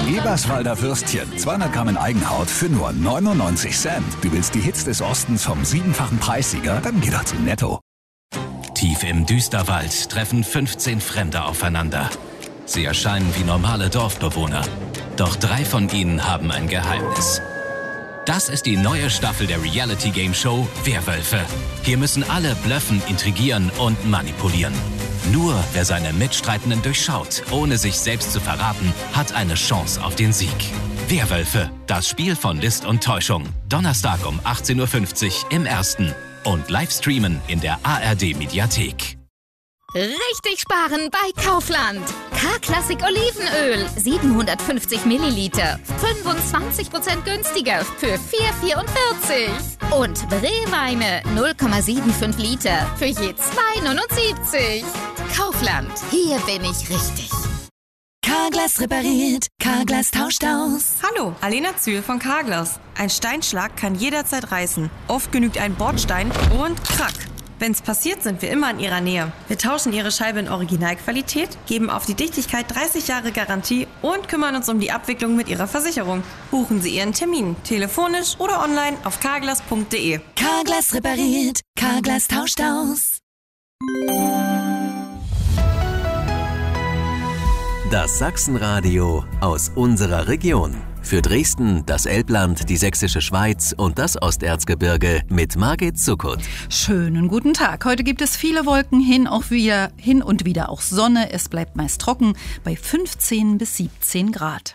Eberswalder Würstchen, 200 Gramm in Eigenhaut für nur 99 Cent. Du willst die Hits des Ostens vom 7-fachen Preissieger? Dann geh doch zu Netto. Tief im Düsterwald treffen 15 Fremde aufeinander. Sie erscheinen wie normale Dorfbewohner. Doch 3 von ihnen haben ein Geheimnis. Das ist die neue Staffel der Reality-Game-Show Werwölfe. Hier müssen alle blöffen, intrigieren und manipulieren. Nur wer seine Mitstreitenden durchschaut, ohne sich selbst zu verraten, hat eine Chance auf den Sieg. Werwölfe, das Spiel von List und Täuschung. Donnerstag um 18.50 Uhr im Ersten. Und Livestreamen in der ARD-Mediathek. Richtig sparen bei Kaufland. K-Klassik Olivenöl, 750 Milliliter, 25% günstiger für 4,44. Und Brewweine, 0,75 Liter, für je 2,79. Kaufland, hier bin ich richtig. Carglass repariert, Carglass tauscht aus. Hallo, Alena Zühl von Carglass. Ein Steinschlag kann jederzeit reißen. Oft genügt ein Bordstein und krack. Wenn's passiert, sind wir immer in Ihrer Nähe. Wir tauschen Ihre Scheibe in Originalqualität, geben auf die Dichtigkeit 30 Jahre Garantie und kümmern uns um die Abwicklung mit Ihrer Versicherung. Buchen Sie Ihren Termin, telefonisch oder online auf carglass.de. Carglass repariert, Carglass tauscht aus. Das Sachsenradio aus unserer Region. Für Dresden, das Elbland, die Sächsische Schweiz und das Osterzgebirge mit Margit Zuckert. Schönen guten Tag. Heute gibt es viele Wolken, hin und wieder auch Sonne. Es bleibt meist trocken bei 15 bis 17 Grad.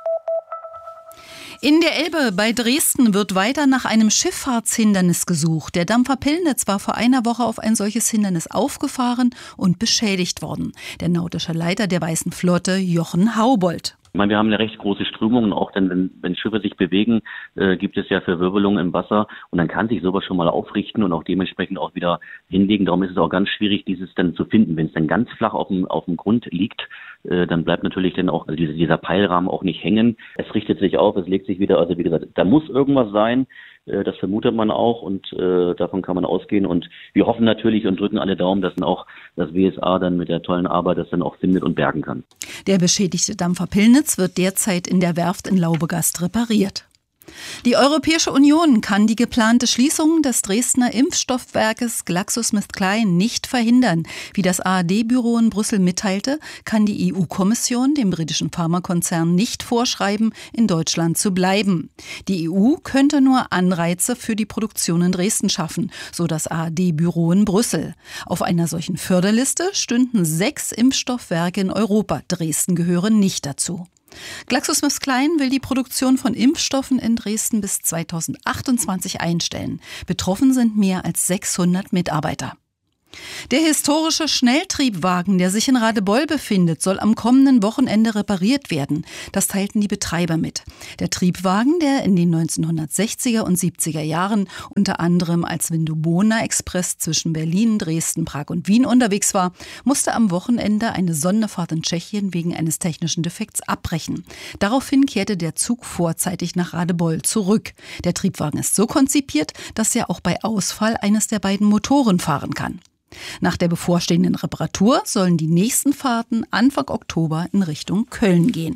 In der Elbe bei Dresden wird weiter nach einem Schifffahrtshindernis gesucht. Der Dampfer Pillnitz war vor einer Woche auf ein solches Hindernis aufgefahren und beschädigt worden. Der nautische Leiter der Weißen Flotte, Jochen Haubold. Ich meine, wir haben eine recht große Strömung und auch dann, wenn Schiffe sich bewegen, gibt es ja Verwirbelungen im Wasser und dann kann sich sowas schon mal aufrichten und auch dementsprechend auch wieder hinlegen. Darum ist es auch ganz schwierig, dieses dann zu finden. Wenn es dann ganz flach auf dem Grund liegt, dann bleibt natürlich dann auch dieser Peilrahmen auch nicht hängen. Es richtet sich auf, es legt sich wieder. Also wie gesagt, da muss irgendwas sein. Das vermutet man auch und davon kann man ausgehen. Und wir hoffen natürlich und drücken alle Daumen, dass dann auch das WSA dann mit der tollen Arbeit das dann auch findet und bergen kann. Der beschädigte Dampfer Pillnitz wird derzeit in der Werft in Laubegast repariert. Die Europäische Union kann die geplante Schließung des Dresdner Impfstoffwerkes GlaxoSmithKline nicht verhindern. Wie das ARD-Büro in Brüssel mitteilte, kann die EU-Kommission dem britischen Pharmakonzern nicht vorschreiben, in Deutschland zu bleiben. Die EU könnte nur Anreize für die Produktion in Dresden schaffen, so das ARD-Büro in Brüssel. Auf einer solchen Förderliste stünden 6 Impfstoffwerke in Europa. Dresden gehöre nicht dazu. GlaxoSmithKline will die Produktion von Impfstoffen in Dresden bis 2028 einstellen. Betroffen sind mehr als 600 Mitarbeiter. Der historische Schnelltriebwagen, der sich in Radebeul befindet, soll am kommenden Wochenende repariert werden. Das teilten die Betreiber mit. Der Triebwagen, der in den 1960er und 70er Jahren unter anderem als Vindobona-Express zwischen Berlin, Dresden, Prag und Wien unterwegs war, musste am Wochenende eine Sonderfahrt in Tschechien wegen eines technischen Defekts abbrechen. Daraufhin kehrte der Zug vorzeitig nach Radebeul zurück. Der Triebwagen ist so konzipiert, dass er auch bei Ausfall eines der beiden Motoren fahren kann. Nach der bevorstehenden Reparatur sollen die nächsten Fahrten Anfang Oktober in Richtung Köln gehen.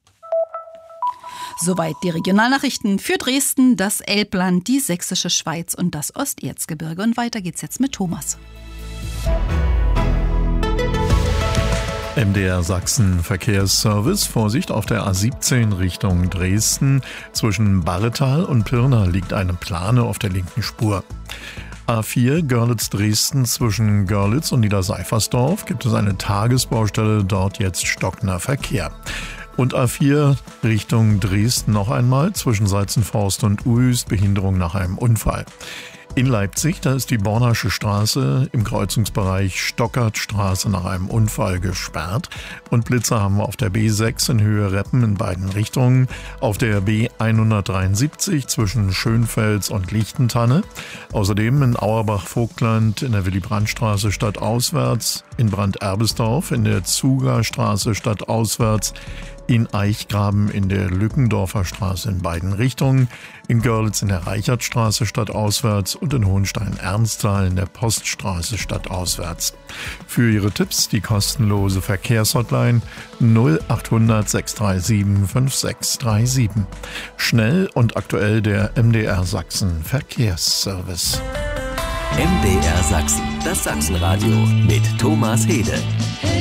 Soweit die Regionalnachrichten für Dresden, das Elbland, die Sächsische Schweiz und das Osterzgebirge. Und weiter geht's jetzt mit Thomas. MDR Sachsen Verkehrsservice. Vorsicht auf der A17 Richtung Dresden. Zwischen Barretal und Pirna liegt eine Plane auf der linken Spur. A4 Görlitz-Dresden zwischen Görlitz und Niederseifersdorf gibt es eine Tagesbaustelle, dort jetzt stockender Verkehr. Und A4 Richtung Dresden noch einmal zwischen Seizenforst und Uhyst, Behinderung nach einem Unfall. In Leipzig, da ist die Bornasche Straße im Kreuzungsbereich Stockertstraße nach einem Unfall gesperrt. Und Blitzer haben wir auf der B6 in Höhe Reppen in beiden Richtungen, auf der B173 zwischen Schönfels und Lichtentanne. Außerdem in Auerbach-Vogtland in der Willy-Brandt-Straße stadtauswärts, in Brandt-Erbesdorf in der Zugerstraße stadtauswärts, in Eichgraben in der Lückendorfer Straße in beiden Richtungen, in Görlitz in der Reichertstraße stadtauswärts und in Hohenstein-Ernsthal in der Poststraße stadtauswärts. Für Ihre Tipps die kostenlose Verkehrshotline 0800 637 5637. Schnell und aktuell der MDR Sachsen Verkehrsservice. MDR Sachsen, das Sachsenradio mit Thomas Hede.